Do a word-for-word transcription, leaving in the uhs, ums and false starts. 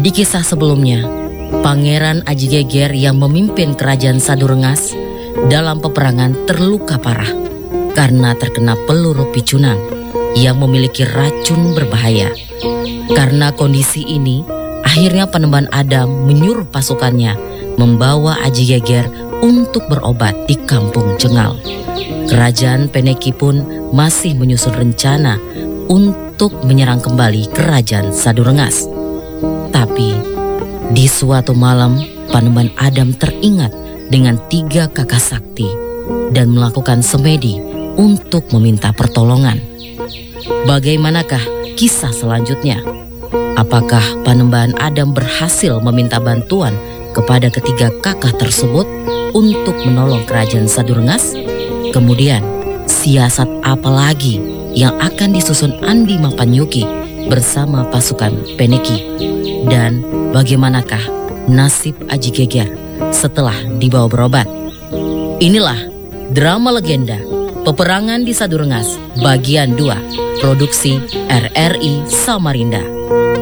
Di kisah sebelumnya, Pangeran Aji Geger yang memimpin kerajaan Sadurengas dalam peperangan terluka parah karena terkena peluru picunan yang memiliki racun berbahaya. Karena kondisi ini, akhirnya Panembahan Adam menyuruh pasukannya membawa Aji Geger untuk berobat di Kampung Cengal. Kerajaan Peneki pun masih menyusun rencana untuk menyerang kembali kerajaan Sadurengas. Tapi di suatu malam, Panembahan Adam teringat dengan tiga kakak sakti dan melakukan semedi untuk meminta pertolongan. Bagaimanakah kisah selanjutnya? Apakah Panembahan Adam berhasil meminta bantuan kepada ketiga kakak tersebut untuk menolong kerajaan Sadurengas? Kemudian, siasat apa lagi yang akan disusun Andi Mappanyukki bersama pasukan Peneki? Dan bagaimanakah nasib Aji Geger setelah dibawa berobat? Inilah drama legenda Peperangan di Sadurengas bagian dua, produksi R R I Samarinda.